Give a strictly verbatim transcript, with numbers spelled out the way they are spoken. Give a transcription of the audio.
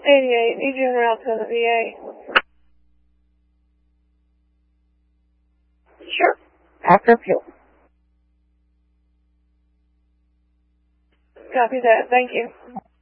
eighty-eight, need you en route to the V A. Sure. After fuel. Copy that. Thank you.